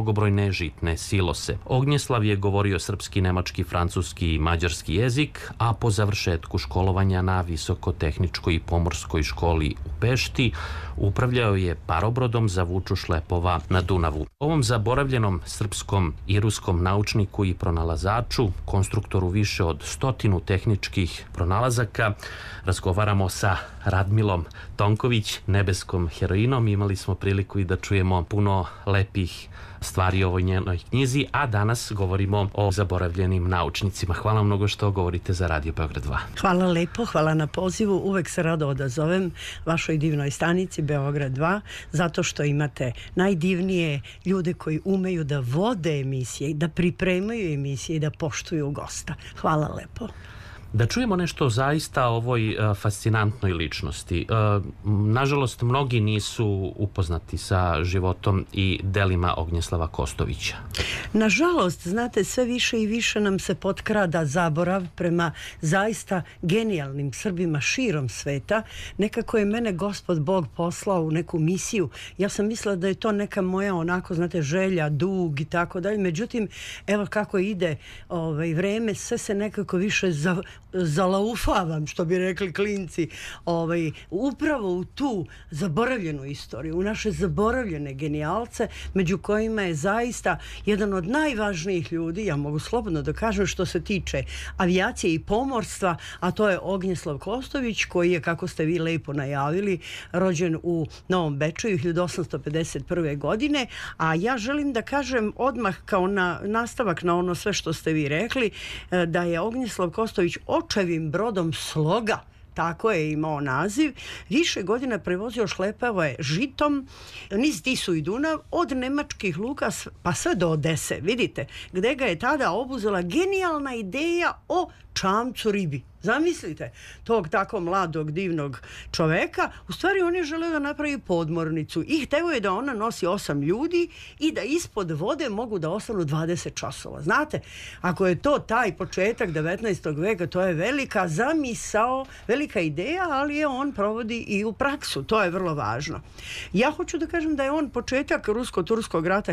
mnogobrojne žitne silose. Ognjeslav je govorio srpski, nemački, francuski i mađarski jezik, a po završetku školovanja na Visokotehničkoj i pomorskoj školi u Pešti upravljao je parobrodom za vuču šlepova na Dunavu. Ovom zaboravljenom srpskom i ruskom naučniku i pronalazaču, konstruktoru više od 100 tehničkih pronalazaka, razgovaramo sa Radmilom Tonković, nebeskom heroinom. Imali smo priliku i da čujemo puno lepih stvari o ovoj njenoj knjizi, a danas govorimo o zaboravljenim naučnicima. Hvala mnogo što govorite za Radio Beograd 2. Hvala lepo, hvala na pozivu. Uvek se rado odazovem vašoj divnoj stanici Beograd 2, zato što imate najdivnije ljude koji umeju da vode emisije, da pripremaju emisije i da poštuju gosta. Hvala lepo. Da čujemo nešto zaista o ovoj fascinantnoj ličnosti. Nažalost, mnogi nisu upoznati sa životom i delima Ognjeslava Kostovića. Nažalost, znate, sve više i više nam se potkrada zaborav prema zaista genijalnim Srbima širom sveta. Nekako je mene Gospod Bog poslao u neku misiju. Ja sam mislila da je to neka moja onako, znate, želja, dug i tako dalje. Međutim, evo kako ide vreme, sve se nekako više zalaufavam, što bi rekli klinci, upravo u tu zaboravljenu istoriju, u naše zaboravljene genijalce, među kojima je zaista jedan od najvažnijih ljudi, ja mogu slobodno da kažem, što se tiče avijacije i pomorstva, a to je Ognjeslav Kostović, koji je, kako ste vi lepo najavili, rođen u Novom Bečeju 1851. godine, a ja želim da kažem odmah kao nastavak na ono sve što ste vi rekli, da je Ognjeslav Kostović očevim brodom Sloga, tako je imao naziv, više godina prevozio šlepove žitom niz Tisu i Dunav, od nemačkih luka pa sve do Odese, vidite, gde ga je tada obuzela genijalna ideja o čamcu ribi. Zamislite, tog tako mladog, divnog čoveka, u stvari on je želeo da napravi podmornicu i hteo je da ona nosi 8 ljudi i da ispod vode mogu da ostanu 20 časova. Znate, ako je to taj početak 19. veka, to je velika zamisao, velika ideja, ali je on provodi i u praksu. To je vrlo važno. Ja hoću da kažem da je on početak Rusko-Turskog rata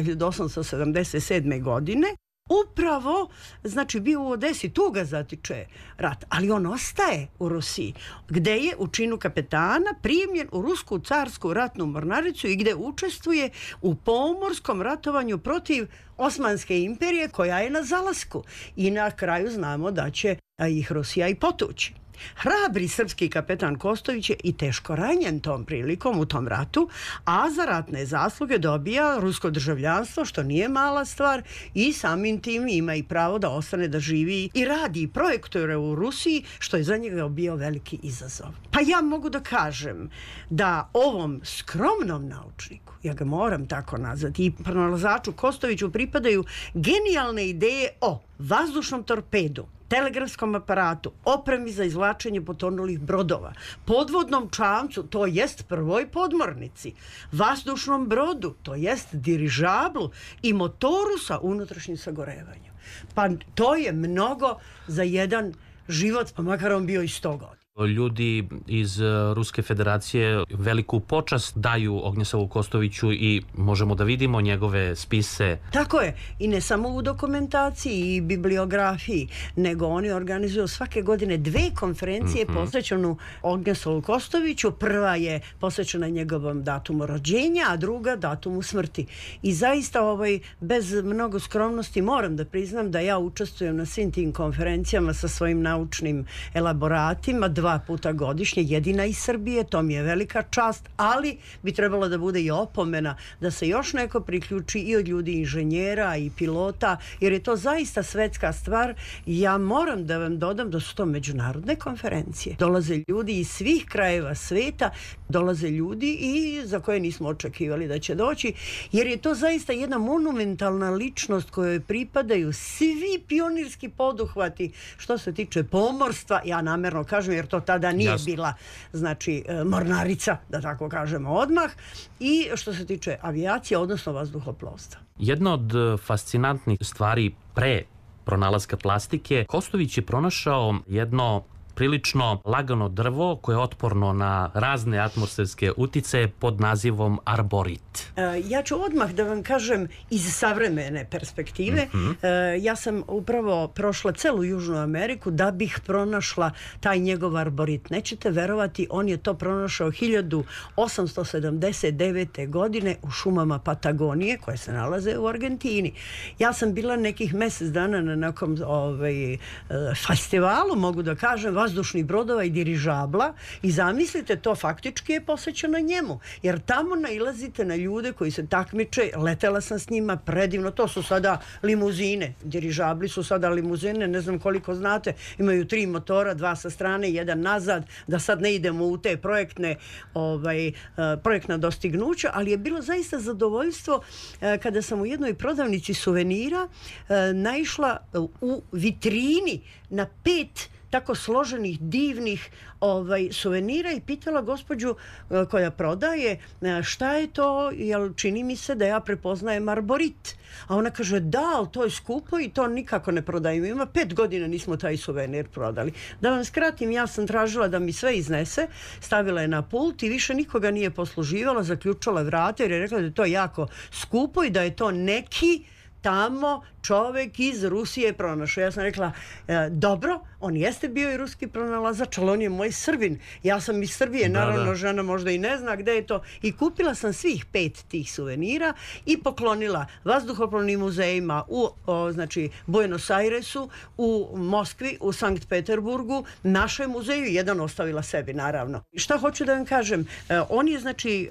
1877. godine upravo, znači, bio u Odesi, tu ga zatiče rat, ali on ostaje u Rusiji, gde je u činu kapetana primljen u Rusku carsku ratnu mornaricu i gde učestvuje u pomorskom ratovanju protiv Osmanske imperije, koja je na zalasku. I na kraju znamo da će ih Rusija i potući. Hrabri srpski kapetan Kostović je i teško ranjen tom prilikom u tom ratu, a za ratne zasluge dobija rusko državljanstvo, što nije mala stvar, i samim tim ima i pravo da ostane da živi i radi i projektuje u Rusiji, što je za njega bio veliki izazov. Pa ja mogu da kažem da ovom skromnom naučniku, ja ga moram tako nazvati, i pronalazaču Kostoviću pripadaju genijalne ideje o vazdušnom torpedu, telegrafskom aparatu, opremi za izvlačenje potonulih brodova, podvodnom čamcu, to jest prvoj podmornici, vazdušnom brodu, to jest dirižablu i motoru sa unutrašnjim sagorevanjem. Pa to je mnogo za jedan život, pa makar on bio i 100 godina. Ljudi iz Ruske federacije veliku počast daju Ognjeslavu Kostoviću i možemo da vidimo njegove spise. Tako je, i ne samo u dokumentaciji i bibliografiji, nego oni organizuju svake godine 2 konferencije posvećenu Ognjeslavu Kostoviću. Prva je posvećena njegovom datumu rođenja, a druga datumu smrti. I zaista bez mnogo skromnosti moram da priznam da ja učestvujem na svim tim konferencijama sa svojim naučnim elaboratima 2 puta godišnje, jedina iz Srbije, to mi je velika čast, ali bi trebalo da bude i opomena da se još neko priključi i od ljudi inženjera i pilota, jer je to zaista svetska stvar. Ja moram da vam dodam da su to međunarodne konferencije. Dolaze ljudi iz svih krajeva sveta, dolaze ljudi i za koje nismo očekivali da će doći, jer je to zaista jedna monumentalna ličnost kojoj pripadaju svi pionirski poduhvati što se tiče pomorstva. Ja namerno kažem jer to tada nije bila, znači, mornarica, da tako kažemo odmah, i što se tiče avijacije, odnosno vazduhoplovstva. Jedna od fascinantnih stvari pre pronalaska plastike, Kostović je pronašao jedno prilično lagano drvo koje je otporno na razne atmosferske uticaje pod nazivom arborit. Ja ću odmah da vam kažem iz savremene perspektive. Ja sam upravo prošla celu Južnu Ameriku da bih pronašla taj njegov arborit. Nećete verovati, on je to pronašao 1879. godine u šumama Patagonije koje se nalaze u Argentini. Ja sam bila nekih mjesec dana na nekom festivalu, mogu da kažem, vazdušnih brodova i dirižabla i zamislite, to faktički je posvećeno njemu. Jer tamo nailazite na ljude koji se takmiče, letela sam s njima, predivno, to su sada limuzine, dirižabli su sada limuzine, ne znam koliko znate, imaju 3 motora, 2 sa strane, 1 nazad, da sad ne idemo u te projektna dostignuća, ali je bilo zaista zadovoljstvo kada sam u jednoj prodavnici suvenira naišla u vitrini na 5 tako složenih, divnih suvenira i pitala gospođu koja prodaje šta je to, jer čini mi se da ja prepoznajem arborit. A ona kaže, da, ali to je skupo i to nikako ne prodajemo. Ima 5 godina nismo taj suvenir prodali. Da vam skratim, ja sam tražila da mi sve iznese, stavila je na pult i više nikoga nije posluživala, zaključala vrata jer je rekla da je to jako skupo i da je to neki tamo čovek iz Rusije pronašao. Ja sam rekla, dobro, on jeste bio i ruski pronalazač, ali on je moj Srbin. Ja sam iz Srbije, naravno žena možda i ne zna gde je to. I kupila sam svih 5 tih suvenira i poklonila vazduhoplovnim muzejima u Buenos Airesu, u Moskvi, u Sankt Peterburgu, našem muzeju, jedan ostavila sebi, naravno. Šta hoću da vam kažem? On je,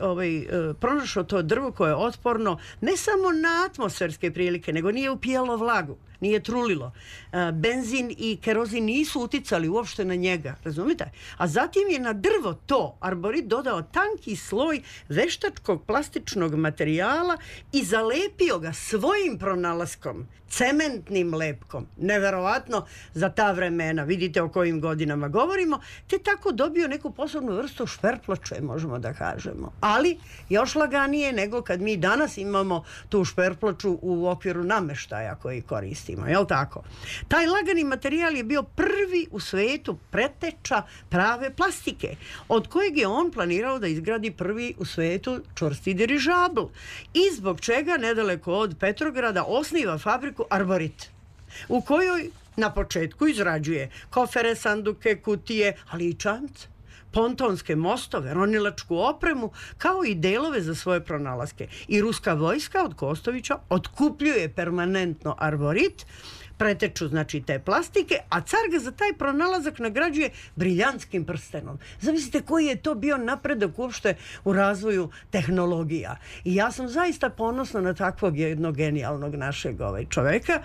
pronašao to drvo koje je otporno ne samo na atmosferske prilike, nego nije upijalo vlagu, nije trulilo. Benzin i kerozin nisu uticali uopšte na njega, razumite? A zatim je na drvo to arborit dodao tanki sloj veštačkog plastičnog materijala i zalepio ga svojim pronalaskom, cementnim lepkom. Neverovatno za ta vremena, vidite o kojim godinama govorimo, te tako dobio neku posebnu vrstu šperploče, možemo da kažemo. Ali još laganije nego kad mi danas imamo tu šperploču u okviru nameštaja koji koristimo, jel tako? Taj lagani materijal je bio prvi u svetu preteča prave plastike, od kojeg je on planirao da izgradi prvi u svetu čvrsti dirižabl. I zbog čega nedaleko od Petrograda osniva fabriku Arborit, u kojoj na početku izrađuje kofere, sanduke, kutije, ali i čamce, pontonske mostove, ronilačku opremu, kao i delove za svoje pronalaske. I ruska vojska od Kostovića otkupljuje permanentno arborit, preteču te plastike, a car ga za taj pronalazak nagrađuje briljantskim prstenom. Zamislite koji je to bio napredak uopšte u razvoju tehnologija. I ja sam zaista ponosna na takvog jednog genijalnog našeg čoveka.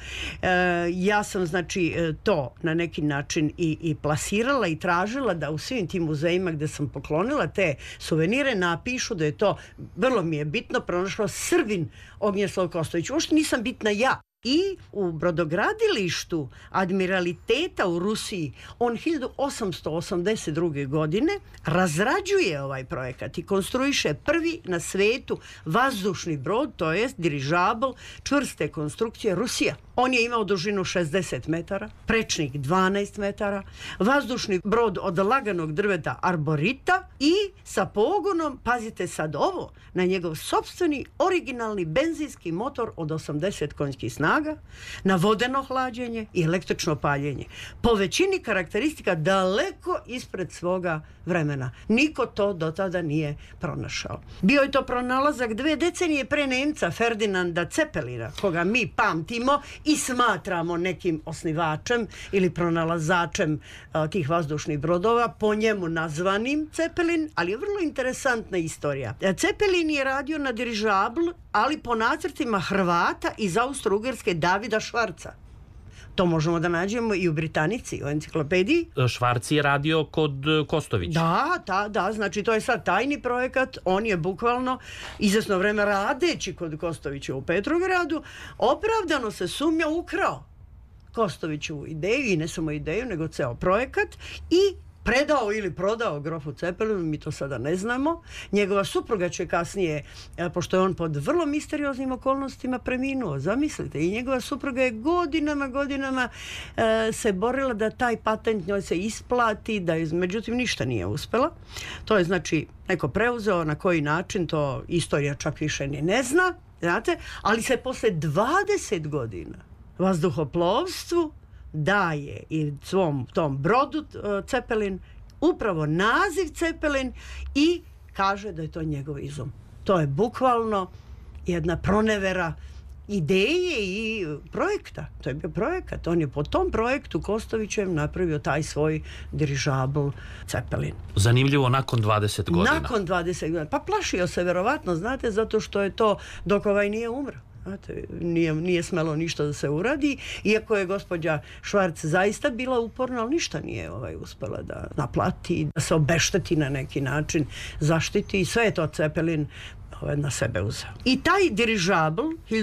Ja sam to na neki način i plasirala i tražila da u svim tim muzejima gde sam poklonila te suvenire napišu da je to, vrlo mi je bitno, pronašao Srbin Ognjeslav Kostović. Uopšte nisam bitna ja. I u brodogradilištu admiraliteta u Rusiji on 1882. godine razrađuje ovaj projekat i konstruiše prvi na svetu vazdušni brod, to jest dirižabl čvrste konstrukcije Rusija. On je imao dužinu 60 metara, prečnik 12 metara, vazdušni brod od laganog drveta arborita i sa pogonom, pazite sad ovo, na njegov sopstveni originalni benzinski motor od 80 konjskih snaga, na vodeno hlađenje i električno paljenje. Po većini karakteristika daleko ispred svoga vremena. Niko to do tada nije pronašao. Bio je to pronalazak 2 decenije pre Nemca Ferdinanda Cepelina, koga mi pamtimo i smatramo nekim osnivačem ili pronalazačem tih vazdušnih brodova, po njemu nazvanim Cepelin, ali je vrlo interesantna istorija. Cepelin je radio na dirižabl, ali po nacrtima Hrvata iz Austro-Ugarske Davida Švarca. To možemo da nađemo i u Britanici, u enciklopediji. Švarci je radio kod Kostovića. Da, znači to je sad tajni projekat, on je bukvalno izvesno vreme radeći kod Kostovića u Petrogradu, opravdano se sumnja ukrao Kostovićevu ideju, i ne samo ideju, nego ceo projekat, i predao ili prodao grofu Cepelinu, mi to sada ne znamo. Njegova supruga će kasnije, pošto je on pod vrlo misterioznim okolnostima preminuo, zamislite, i njegova supruga je godinama se borila da taj patent njoj se isplati, međutim ništa nije uspela. To je znači neko preuzeo, na koji način, to istorija čak više ni ne zna, znate, ali se posle 20 godina vazduhoplovstvu daje i svom tom brodu Cepelin upravo naziv Cepelin i kaže da je to njegov izum. To je bukvalno jedna pronevera ideje i projekta. To je bio projekat. On je po tom projektu Kostovićem napravio taj svoj dirižabl Cepelin. Zanimljivo, nakon 20 godina. Nakon 20 godina. Pa plašio se verovatno, znate, zato što je to dok ovaj nije umro. Znate, nije smelo ništa da se uradi, iako je gospođa Švarc zaista bila uporna, ali ništa nije uspela da naplati, da se obešteti na neki način, zaštiti, i sve je to Cepelin na sebe uzeo. I taj dirižabl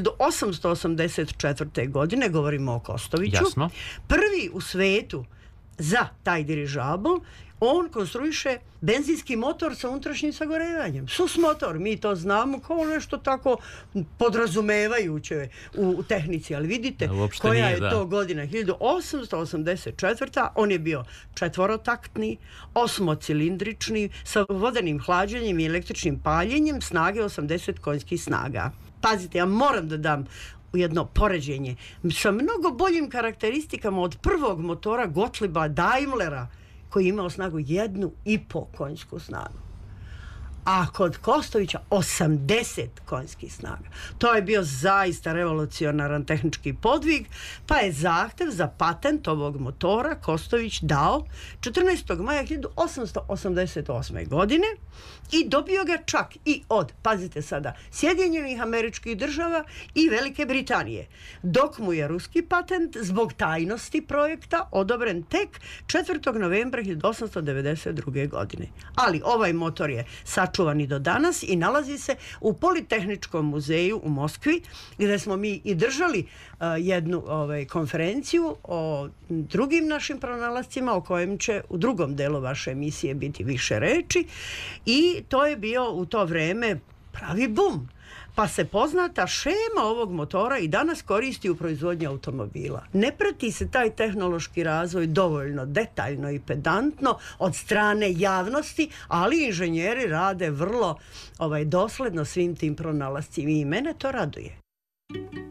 1884. godine, govorimo o Kostoviću, jasno, prvi u svetu za taj dirižabl, on konstruiše benzinski motor sa unutrašnjim sagorevanjem. Sus motor, mi to znamo kao nešto tako podrazumevajuće u tehnici, ali vidite koja je to godina. 1884. On je bio četvorotaktni, osmocilindrični, sa vodenim hlađenjem i električnim paljenjem, snage 80 konjskih snaga. Pazite, ja moram da dam jedno poređenje sa mnogo boljim karakteristikama od prvog motora Gottlieba Daimlera, koji je imao snagu 1,5 konjsku snagu. A kod Kostovića 80 konjskih snaga. To je bio zaista revolucionaran tehnički podvig, pa je zahtev za patent ovog motora Kostović dao 14. maja 1888. godine i dobio ga čak i od, pazite sada, Sjedinjenih Američkih Država i Velike Britanije, dok mu je ruski patent zbog tajnosti projekta odobren tek 4. novembra 1892. godine. Ali ovaj motor je sačuvan i do danas i nalazi se u Politehničkom muzeju u Moskvi, gdje smo mi i držali jednu konferenciju o drugim našim pronalascima, o kojem će u drugom delu vaše emisije biti više reči, i to je bio u to vreme pravi bum. Pa se poznata šema ovog motora i danas koristi u proizvodnji automobila. Ne prati se taj tehnološki razvoj dovoljno detaljno i pedantno od strane javnosti, ali inženjeri rade vrlo dosledno svim tim pronalascima i mene to raduje.